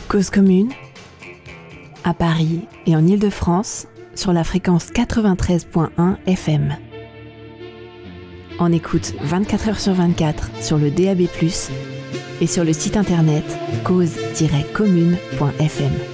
Cause commune, à Paris et en Île-de-France, sur la fréquence 93.1 FM. En écoute 24 heures sur 24 sur le DAB+, et sur le site internet cause-commune.fm.